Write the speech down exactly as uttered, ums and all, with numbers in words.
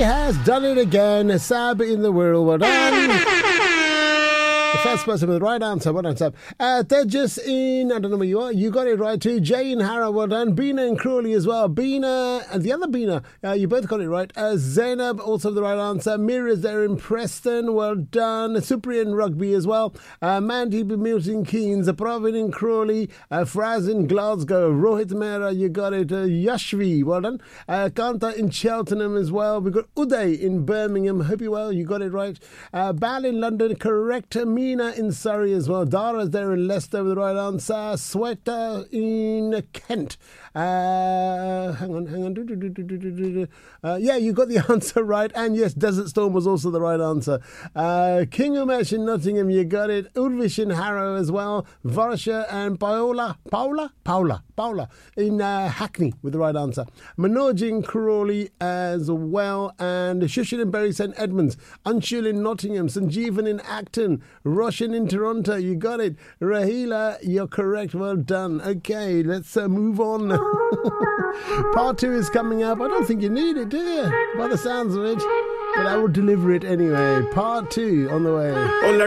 has done it again. Sab in the world. Well done. The first person with the right answer. Well done, Sab. Uh, they're just in, I don't know where you are. You got it right too. Jay and Harrow, well done. Bina and Crawley as well. Bina and the other Bina, uh, you both got it right. Uh, Zainab, also the right answer. Mira's there in Preston, well done. Cyprian Rugby as well. Uh, Mandy Milton Keynes, Pravin in Crawley, uh, Fraz in Glasgow, Rohit Mehra, you got it. Uh, Yashvi, well done. Uh, Kanta in Cheltenham as well. We've got Uday in Birmingham. Hope you well, you got it right. Uh, Bal in London, correct. Mina in Surrey as well. Dara's there in Leicester with the right answer. Sweta in Kent. Uh, hang on, hang on. Uh, yeah, you got the answer right. And yes, Desert Storm was also the right answer. Uh, King Umesh in Nottingham, you got it. Ulvish in Harrow as well. Varsha and Paola, Paula, Paula, Paula in uh, Hackney with the right answer. Manoj in Crawley as well. And Shushin in Bury St Edmunds. Anshul in Nottingham. Sanjeevan in Acton. Russian in Toronto, you got it. Rahila, you're correct. Well done. Okay, let's uh, move on. Part two is coming up. I don't think you need it, do you? By the sounds of it. But I will deliver it anyway. Part two on the way.